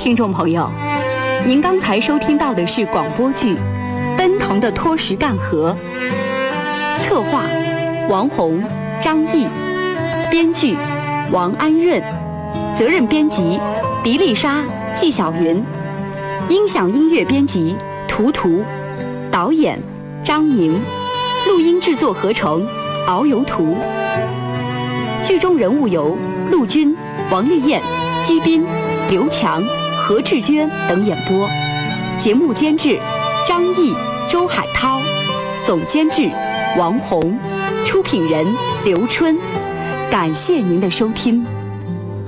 听众朋友，您刚才收听到的是广播剧《奔腾的脱石干河》，策划王红、张毅，编剧王安润，责任编辑狄丽莎、纪晓云，音响音乐编辑图图，导演张宁，录音制作合成敖游图。剧中人物有陆军、王丽燕、姬斌、刘强、何志娟等演播，节目监制张毅、周海涛，总监制王红，出品人刘春。感谢您的收听。